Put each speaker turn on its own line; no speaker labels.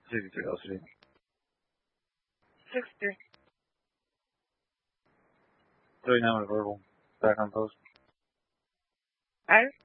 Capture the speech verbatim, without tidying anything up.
sixty-three L C D.
sixty-three.
thirty-nine with verbal. Back on post.
Alright.